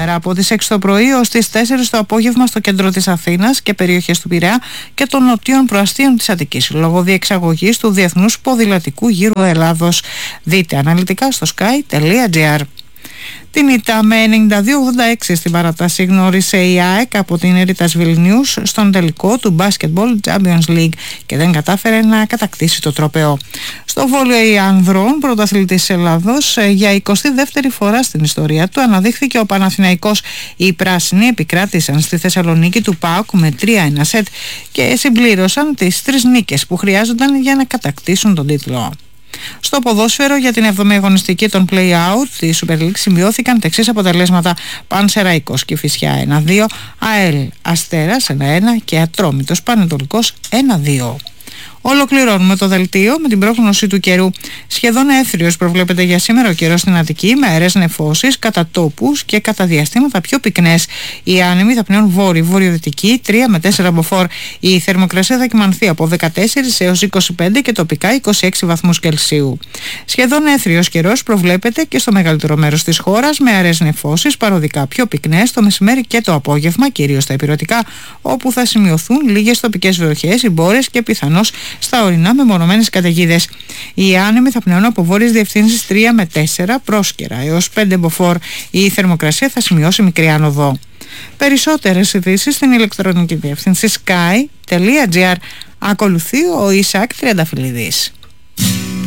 σήμερα από τις 6 το πρωί ως τις 4 το απόγευμα στο κέντρο της Αθήνας και περιοχές του Πειραιά και των νοτίων προαστίων της Αττικής, λόγω διεξαγωγής του Διεθνούς Ποδηλατικού Γύρου Ελλάδος. Δείτε αναλυτικά στο sky.gr. Την ήττα με 92-86 στην παράταση γνώρισε η ΑΕΚ από την Ερίτας Βιλνιούς στον τελικό του Basketball Champions League και δεν κατάφερε να κατακτήσει το τρόπαιο. Στο βόλεϊ ανδρών, πρωταθλητής Ελλάδος, για 22η φορά στην ιστορία του αναδείχθηκε ο Παναθηναϊκός. Οι πράσινοι επικράτησαν στη Θεσσαλονίκη του ΠΑΟΚ με 3-1 σετ και συμπλήρωσαν τις 3 νίκες που χρειάζονταν για να κατακτήσουν τον τίτλο. Στο ποδόσφαιρο για την 7η αγωνιστική των play-out της Super League σημειώθηκαν τα εξής αποτελέσματα: Πανσεραϊκός Κηφισιά 1-2, ΑΕΛ Αστέρας 1-1 και Ατρόμητος Πανετολικός 1-2. Ολοκληρώνουμε το δελτίο με την πρόγνωση του καιρού. Σχεδόν έθριος προβλέπεται για σήμερα ο καιρός στην Αττική, με αέρες νεφώσεις κατά τόπους και κατά διαστήματα πιο πυκνές. Οι άνεμοι θα πνέουν βόρειο-βορειοδυτική 3 με 4 μποφόρ. Η θερμοκρασία θα κυμανθεί από 14 έως 25 και τοπικά 26 βαθμούς Κελσίου. Σχεδόν έθριος καιρός προβλέπεται και στο μεγαλύτερο μέρος της χώρας, με αέρες νεφώσεις παροδικά πιο πυκνές το μεσημέρι και το απόγευμα, κυρίως στα ηπειρωτικά, όπου θα σημειωθούν λίγες τοπικές βροχές, μπόρες και πιθανώς στα ορεινά μεμονωμένες καταιγίδες. Οι άνεμοι θα πνέουν από βόρειες διευθύνσεις 3 με 4 πρόσκαιρα έως 5 μποφόρ. Η θερμοκρασία θα σημειώσει μικρή άνοδο. Περισσότερες ειδήσεις στην ηλεκτρονική διεύθυνση sky.gr. Ακολουθεί ο Ισακ Τριανταφυλλίδης.